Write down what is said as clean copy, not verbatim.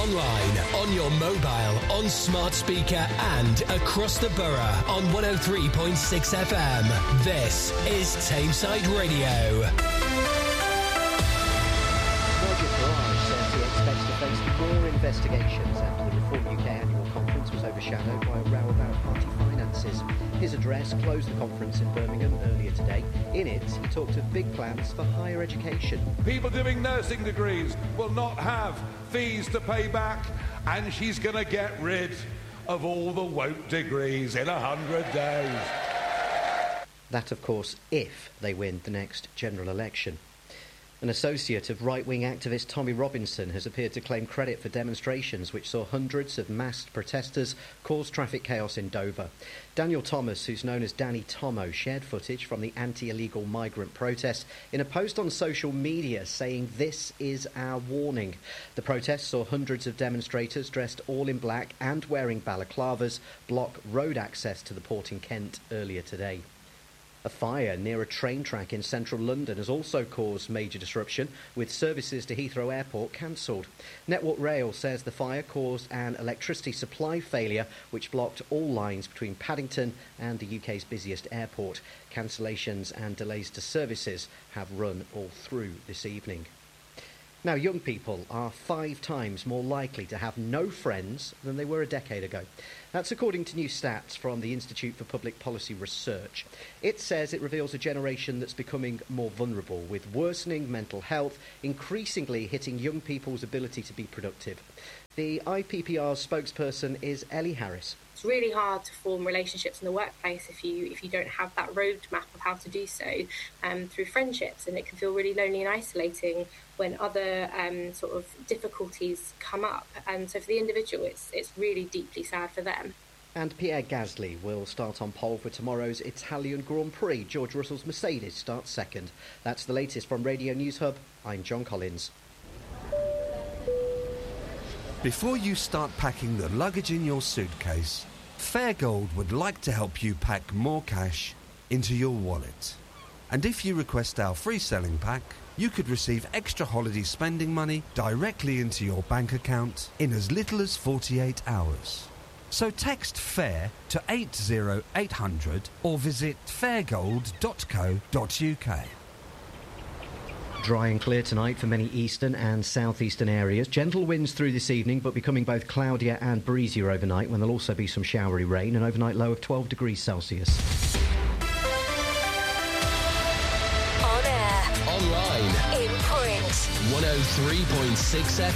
online, on your mobile, on smart speaker and across the borough on 103.6 FM. This is Tameside Radio. Nigel Farage says he expects to face more investigations after the Reform UK annual conference was overshadowed by a row about party finances. His address closed the conference in Birmingham earlier today. In it, he talked of big plans for higher education. People doing nursing degrees will not have fees to pay back, and she's going to get rid of all the woke degrees in 100 days. That, of course, if they win the next general election. An associate of right-wing activist Tommy Robinson has appeared to claim credit for demonstrations which saw hundreds of masked protesters cause traffic chaos in Dover. Daniel Thomas, who's known as Danny Tomo, shared footage from the anti-illegal migrant protest in a post on social media saying, "This is our warning." The protest saw hundreds of demonstrators dressed all in black and wearing balaclavas block road access to the port in Kent earlier today. A fire near a train track in central London has also caused major disruption, with services to Heathrow Airport cancelled. Network Rail says the fire caused an electricity supply failure which blocked all lines between Paddington and the UK's busiest airport. Cancellations and delays to services have run all through this evening. Now, young people are 5 times more likely to have no friends than they were a decade ago. That's according to new stats from the Institute for Public Policy Research. It says it reveals a generation that's becoming more vulnerable, with worsening mental health increasingly hitting young people's ability to be productive. The IPPR's spokesperson is Ellie Harris. It's really hard to form relationships in the workplace if you don't have that roadmap of how to do so through friendships, and it can feel really lonely and isolating when other sort of difficulties come up. And so for the individual, it's really deeply sad for them. And Pierre Gasly will start on pole for tomorrow's Italian Grand Prix. George Russell's Mercedes starts second. That's the latest from Radio News Hub. I'm John Collins. Before you start packing the luggage in your suitcase, Fairgold would like to help you pack more cash into your wallet. And if you request our free selling pack, you could receive extra holiday spending money directly into your bank account in as little as 48 hours. So text FAIR to 80800 or visit fairgold.co.uk. Dry and clear tonight for many eastern and southeastern areas. Gentle winds through this evening, but becoming both cloudier and breezier overnight, when there'll also be some showery rain. An overnight low of 12 degrees Celsius. On air. Online. In print. 103.6 FM.